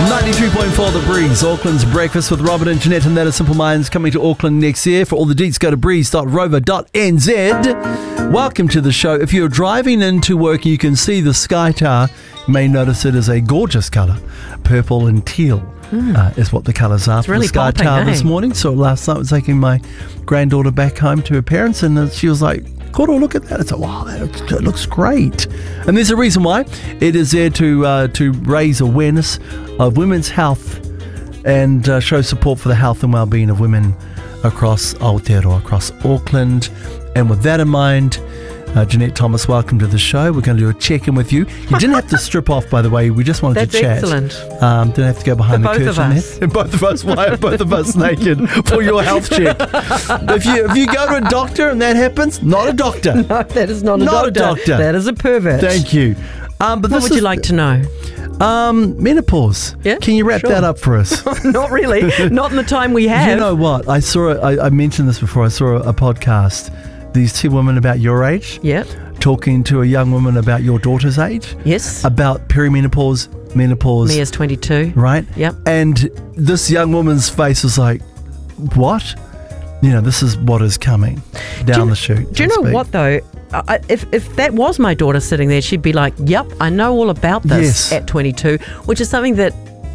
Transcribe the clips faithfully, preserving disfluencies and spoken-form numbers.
ninety-three point four The Breeze, Auckland's breakfast with Robert and Jeanette, and that is Simple Minds coming to Auckland next year. For all the deets, go to breeze dot rover dot n z. Welcome to the show. If you're driving into work, you can see the Sky Tower. You may notice it is a gorgeous colour. Purple and teal mm. uh, is what the colours are. It's for really the Sky popping, Tower eh? this morning. So last night I was taking my granddaughter back home to her parents, and uh, she was like, Koro, look at that. It's like, wow, that looks, that looks great. And there's a reason why. It is there to uh, to raise awareness of women's health and uh, show support for the health and well-being of women across Aotearoa, across Auckland. And with that in mind, uh, Jeanette Thomas, welcome to the show. We're going to do a check-in with you. You didn't have to strip off, by the way. We just wanted That's to chat. excellent. Um, didn't have to go behind For the both of curtain us. there. Both of us. Why are both of us naked for your health check? If you if you go to a doctor and that happens, not a doctor. No, that is not a Not a doctor. doctor. That is a pervert. Thank you. Um, but What this would you is- like to know? Um, menopause. Yeah, Can you wrap sure. that up for us? Not really. Not in the time we have. You know what? I saw. A, I, I mentioned this before. I saw a, a podcast. These two women about your age Yep. talking to a young woman about your daughter's age Yes. about perimenopause, menopause, Mia's twenty-two. right? Yep. And this young woman's face was like, "What? You know, this is what is coming down you- the chute." Do you so to know speak. what, though? I, if, if that was my daughter sitting there, she'd be like, yep, I know all about this Yes. at twenty-two, which is something that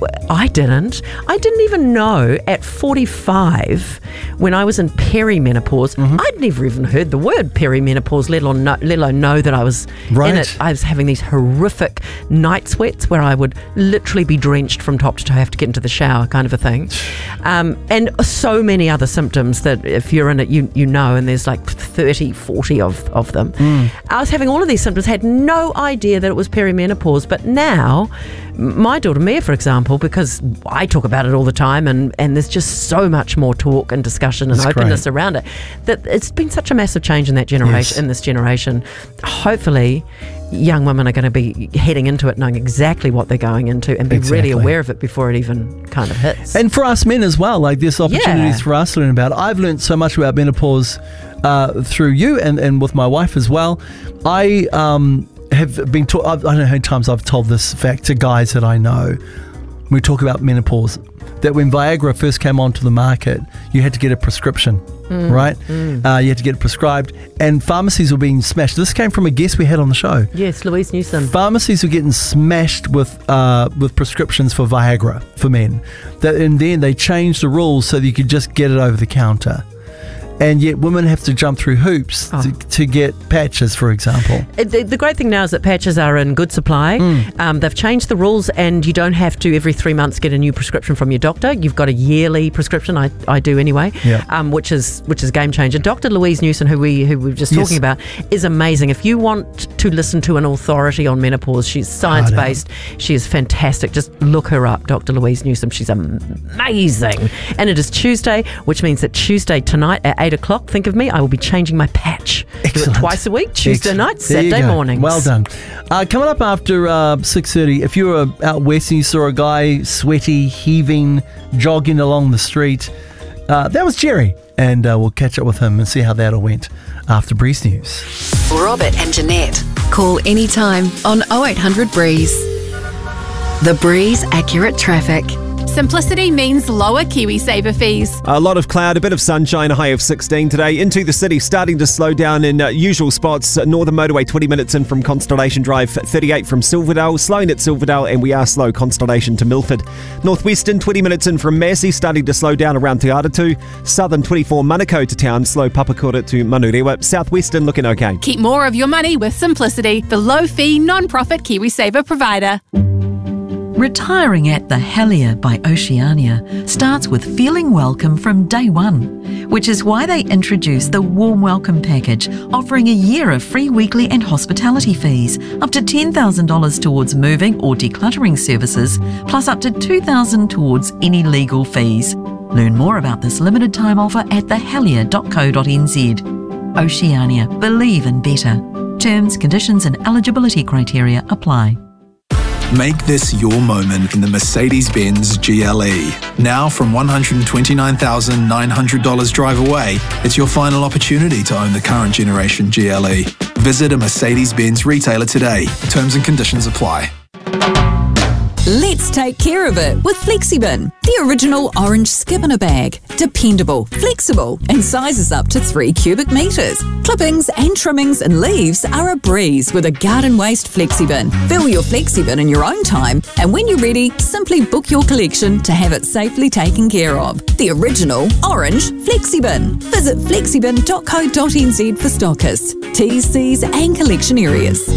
I didn't. I didn't even know at forty-five, when I was in perimenopause, Mm-hmm. I'd never even heard the word perimenopause, let alone know, let alone know that I was Right. in it. I was having these horrific night sweats where I would literally be drenched from top to toe, have to get into the shower kind of a thing. Um, and so many other symptoms that if you're in it, you you know, and there's like thirty, forty of, of them. Mm. I was having all of these symptoms, had no idea that it was perimenopause, but now my daughter Mia, for example, because I talk about it all the time, and, and there's just so much more talk and discussion and That's openness great. around it, that it's been such a massive change in that generation, Yes. in this generation. Hopefully young women are going to be heading into it knowing exactly what they're going into and be Exactly. really aware of it before it even kind of hits. And for us men as well, like there's opportunities Yeah. for us to learn about it. I've learned so much about menopause uh, through you and, and with my wife as well. I um, have been taught, I don't know how many times I've told this fact to guys that I know when we talk about menopause, that when Viagra first came onto the market, you had to get a prescription, Mm, right? Uh, you had to get it prescribed, and pharmacies were being smashed. This came from a guest we had on the show. Yes, Louise Newsom. Pharmacies were getting smashed with uh, with prescriptions for Viagra for men. That and then they changed the rules so that you could just get it over the counter. And yet women have to jump through hoops Oh. to, to get patches, for example. It- The, the great thing now is that patches are in good supply. Mm. Um, they've changed the rules, and you don't have to every three months get a new prescription from your doctor. You've got a yearly prescription. I, I do anyway. Yeah. Um, which is which is a game changer. Doctor Louise Newsom, who we who we were just Yes. talking about, is amazing. If you want to listen to an authority on menopause, she's science based. She is fantastic. Just look her up, Doctor Louise Newsom. She's amazing. And it is Tuesday, which means that Tuesday tonight at eight o'clock. Think of me. I will be changing my patch. Do Excellent. it twice a week. Tuesday Excellent. night, There you Saturday go. mornings. Well done. Uh, coming up after uh, six thirty, if you were out west and you saw a guy sweaty, heaving, jogging along the street, uh, that was Jerry. And uh, we'll catch up with him and see how that all went after Breeze News. Robert and Jeanette. Call anytime on oh eight hundred Breeze. The Breeze Accurate Traffic. Simplicity means lower KiwiSaver fees. A lot of cloud, a bit of sunshine, a high of sixteen today. Into the city, starting to slow down in uh, usual spots. Northern Motorway, twenty minutes in from Constellation Drive, thirty-eight from Silverdale, slowing at Silverdale, and we are slow Constellation to Milford. Northwestern, twenty minutes in from Massey, starting to slow down around Te Aratu. Southern, twenty-four Manukau to town, slow Papakura to Manurewa. Southwestern, looking okay. Keep more of your money with Simplicity, the low-fee, non-profit KiwiSaver provider. Retiring at the Helier by Oceania starts with feeling welcome from day one, which is why they introduced the Warm Welcome Package, offering a year of free weekly and hospitality fees, up to ten thousand dollars towards moving or decluttering services, plus up to two thousand dollars towards any legal fees. Learn more about this limited time offer at the helier dot co dot n z. Oceania, believe in better. Terms, conditions and eligibility criteria apply. Make this your moment in the Mercedes-Benz G L E. Now from one hundred twenty-nine thousand nine hundred dollars drive away, it's your final opportunity to own the current generation G L E. Visit a Mercedes-Benz retailer today. Terms and conditions apply. Let's take care of it with FlexiBin, the original orange skip in a bag. Dependable, flexible, and sizes up to three cubic metres. Clippings and trimmings and leaves are a breeze with a garden waste FlexiBin. Fill your FlexiBin in your own time, and when you're ready, simply book your collection to have it safely taken care of. The original orange FlexiBin. Visit flexibin dot co dot n z for stockists, T's, C's and collection areas.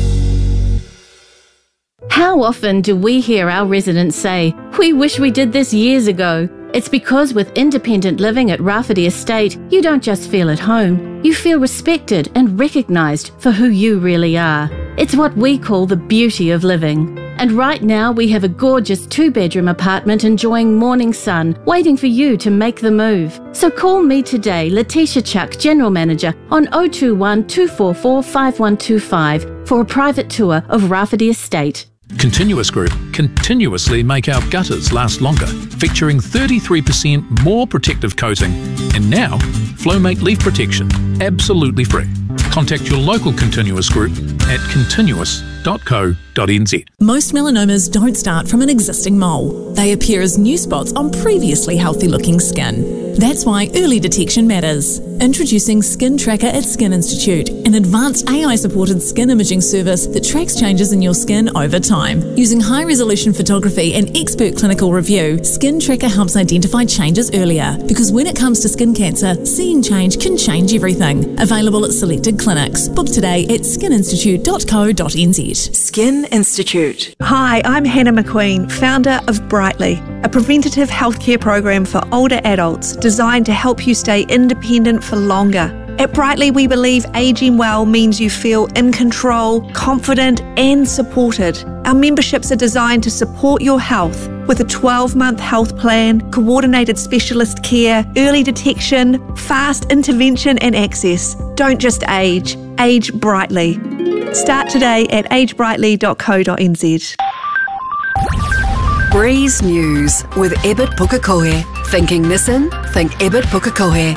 How often do we hear our residents say, "We wish we did this years ago"? It's because with independent living at Rafferty Estate, you don't just feel at home, you feel respected and recognised for who you really are. It's what we call the beauty of living. And right now we have a gorgeous two-bedroom apartment enjoying morning sun, waiting for you to make the move. So call me today, Letitia Chuck, General Manager, on oh two one, two four four, five one two five for a private tour of Rafferty Estate. Continuous Group continuously make our gutters last longer, featuring thirty-three percent more protective coating. And now, Flowmate Leaf Protection, absolutely free. Contact your local Continuous Group at continuous dot co dot n z. Most melanomas don't start from an existing mole. They appear as new spots on previously healthy-looking skin. That's why early detection matters. Introducing Skin Tracker at Skin Institute, an advanced A I-supported skin imaging service that tracks changes in your skin over time. Using high-resolution photography and expert clinical review, Skin Tracker helps identify changes earlier. Because when it comes to skin cancer, seeing change can change everything. Available at selected clinics. Book today at skin institute dot co dot n z. Skin Institute. Hi, I'm Hannah McQueen, founder of Brightly, a preventative healthcare program for older adults designed to help you stay independent for longer. At Brightly, we believe ageing well means you feel in control, confident and supported. Our memberships are designed to support your health with a twelve-month health plan, coordinated specialist care, early detection, fast intervention and access. Don't just age, age brightly. Start today at age brightly dot co dot n z. Breeze News with Ebert Pukekohe. Thinking Nissan? Think Ebert Pukekohe.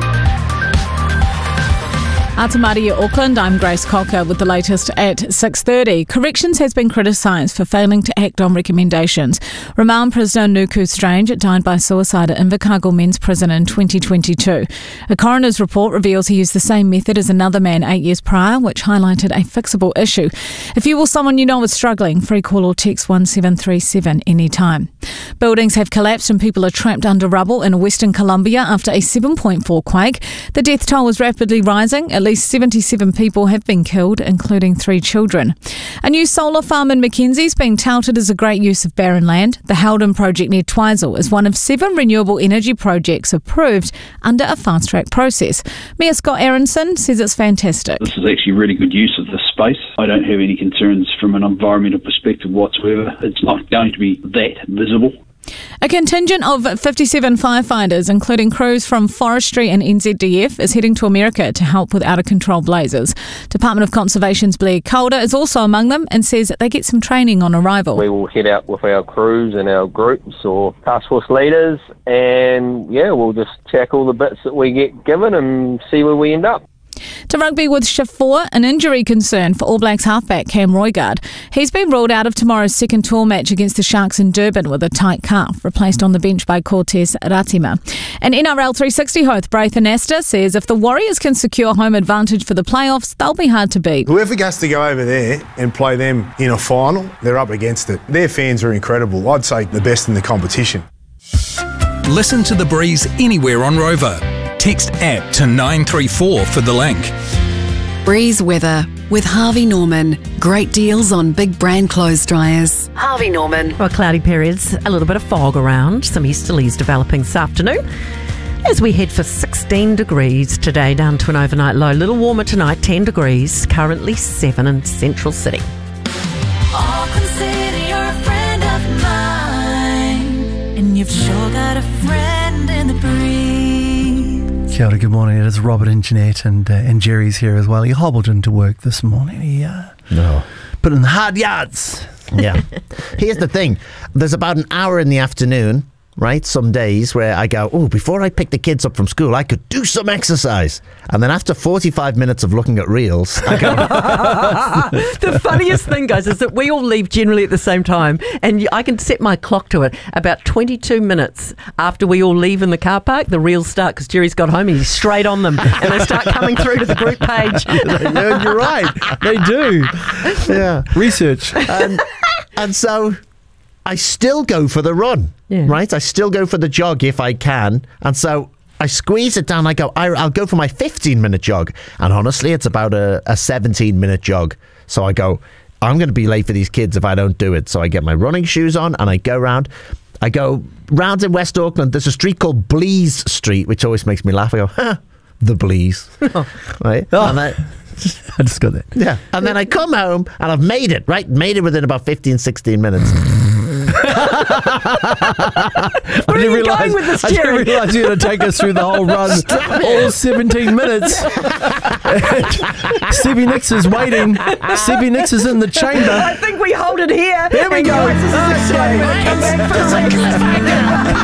Atamaria, Auckland, I'm Grace Cocker with the latest at six thirty. Corrections has been criticised for failing to act on recommendations. Remand prisoner Nuku Strange died by suicide at Invercargill Men's Prison in twenty twenty-two. A coroner's report reveals he used the same method as another man eight years prior, which highlighted a fixable issue. If you or someone you know is struggling, free call or text one seven three seven anytime. Buildings have collapsed and people are trapped under rubble in Western Colombia after a seven point four quake. The death toll is rapidly rising. At least seventy-seven people have been killed, including three children. A new solar farm in Mackenzie is being touted as a great use of barren land. The Haldon project near Twizel is one of seven renewable energy projects approved under a fast-track process. Mayor Scott Aronson says it's fantastic. This is actually really good use of this space. I don't have any concerns from an environmental perspective whatsoever. It's not going to be that visible. A contingent of fifty-seven firefighters, including crews from Forestry and N Z D F, is heading to America to help with out-of-control blazes. Department of Conservation's Blair Calder is also among them and says that they get some training on arrival. We will head out with our crews and our groups or task force leaders and, yeah, we'll just check all the bits that we get given and see where we end up. To rugby with Shift four, an injury concern for All Blacks halfback Cam Roigard. He's been ruled out of tomorrow's second tour match against the Sharks in Durban with a tight calf, replaced on the bench by Cortez Ratima. And N R L three sixty host Braith Anasta says if the Warriors can secure home advantage for the playoffs, they'll be hard to beat. Whoever gets to go over there and play them in a final, they're up against it. Their fans are incredible. I'd say the best in the competition. Listen to The Breeze anywhere on Rover. Text app to nine three four for the link. Breeze weather with Harvey Norman. Great deals on big brand clothes dryers. Harvey Norman. Well, cloudy periods, a little bit of fog around, some easterlies developing this afternoon. As we head for sixteen degrees today, down to an overnight low. A little warmer tonight, ten degrees, currently seven in Central City. All consider you're a friend of mine, and you've sure got a friend in the breeze. Kia ora, good morning. It is Robert and Jeanette and uh, and Jerry's here as well. He hobbled into work this morning. He uh, no. put in the hard yards. Yeah. Here's the thing. There's about an hour in the afternoon right, some days where I go, oh, before I pick the kids up from school, I could do some exercise. And then after forty-five minutes of looking at reels, I go... The funniest thing, guys, is that we all leave generally at the same time, and I can set my clock to it. About twenty-two minutes after we all leave in the car park, the reels start, because Jerry's got home and he's straight on them, and they start coming through to the group page. Yeah, you're right. They do. Yeah. Research. And, and so... I still go for the run, yeah. right? I still go for the jog if I can. And so I squeeze it down. I go, I, I'll go for my fifteen-minute jog. And honestly, it's about a, a seventeen-minute jog. So I go, I'm going to be late for these kids if I don't do it. So I get my running shoes on and I go round. I go round in West Auckland. There's a street called Blees Street, which always makes me laugh. I go, huh, the Blees. Right? Oh. And I, I just got that. Yeah. And then I come home and I've made it, right? Made it within about fifteen, sixteen minutes. Where are you realize, going with this, I Jerry? didn't realise you were going to take us through the whole run, all seventeen minutes. Stevie Nicks is waiting. Stevie Nicks is in the chamber. I think we hold it here. Here we And go. guys, this is exciting. We'll come back for a second.